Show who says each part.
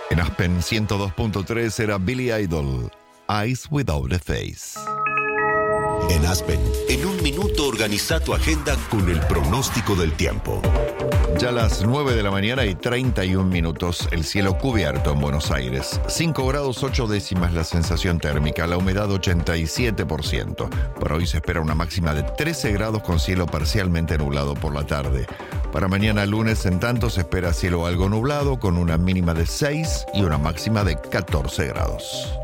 Speaker 1: En Aspen 102.3 era Billy Idol, Eyes Without a Face.
Speaker 2: En Aspen, en un minuto organiza tu agenda con el pronóstico del tiempo.
Speaker 1: Ya a las 9 de la mañana y 31 minutos, el cielo cubierto en Buenos Aires. 5 grados 8 décimas la sensación térmica, la humedad 87%. Para hoy se espera una máxima de 13 grados con cielo parcialmente nublado por la tarde. Para mañana lunes, en tanto, se espera cielo algo nublado con una mínima de 6 y una máxima de 14 grados.